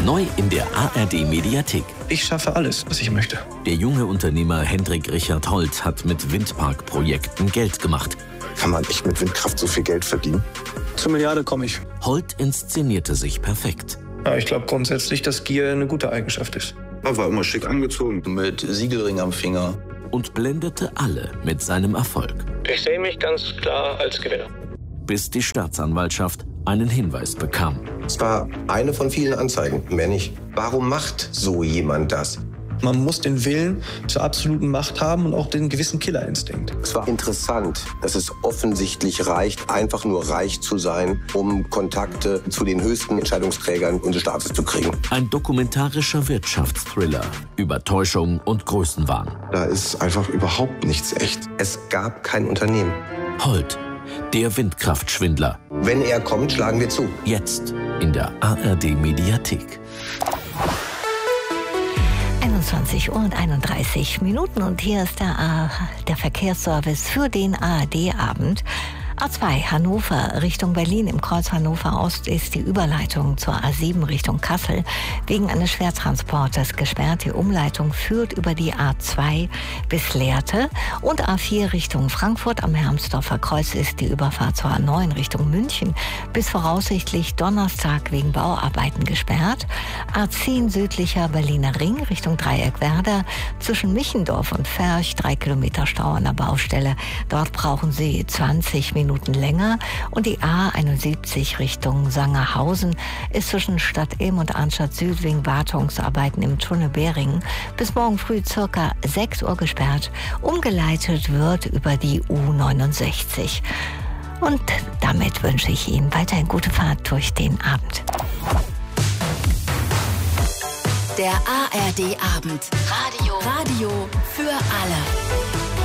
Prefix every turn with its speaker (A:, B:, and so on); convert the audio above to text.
A: Neu in der ARD-Mediathek.
B: Ich schaffe alles, was ich möchte.
A: Der junge Unternehmer Hendrik Richard Holt hat mit Windparkprojekten Geld gemacht.
C: Kann man echt mit Windkraft so viel Geld verdienen?
B: Zur Milliarde komme ich.
A: Holt inszenierte sich perfekt.
B: Ja, ich glaube grundsätzlich, dass Gier eine gute Eigenschaft ist.
C: Er war immer schick angezogen.
D: Mit Siegelring am Finger.
A: Und blendete alle mit seinem Erfolg.
B: Ich sehe mich ganz klar als Gewinner.
A: Bis die Staatsanwaltschaft einen Hinweis bekam.
E: Es war eine von vielen Anzeigen, mehr nicht. Warum macht so jemand das?
B: Man muss den Willen zur absoluten Macht haben und auch den gewissen Killerinstinkt.
E: Es war interessant, dass es offensichtlich reicht, einfach nur reich zu sein, um Kontakte zu den höchsten Entscheidungsträgern unseres Staates zu kriegen.
A: Ein dokumentarischer Wirtschaftsthriller über Täuschung und Größenwahn.
C: Da ist einfach überhaupt nichts echt.
E: Es gab kein Unternehmen.
A: Holt, der Windkraftschwindler.
E: Wenn er kommt, schlagen wir zu.
A: Jetzt in der ARD-Mediathek.
F: 21:31 und hier ist der Verkehrsservice für den ARD-Abend. A2 Hannover Richtung Berlin. Im Kreuz Hannover Ost ist die Überleitung zur A7 Richtung Kassel wegen eines Schwertransporters gesperrt. Die Umleitung führt über die A2 bis Lehrte. Und A4 Richtung Frankfurt am Hermsdorfer Kreuz ist die Überfahrt zur A9 Richtung München bis voraussichtlich Donnerstag wegen Bauarbeiten gesperrt. A10 südlicher Berliner Ring Richtung Dreieckwerder zwischen Michendorf und Ferch 3 Kilometer Stau an der Baustelle. Dort brauchen Sie 20 Minuten länger. Und die A71 Richtung Sangerhausen ist zwischen Stadt Ilm und Arnstadt Süd wegen Wartungsarbeiten im Tunnel Beringen bis morgen früh circa 6 Uhr gesperrt. Umgeleitet wird über die U69. Und damit wünsche ich Ihnen weiterhin gute Fahrt durch den Abend.
G: Der ARD-Abend. Radio für alle.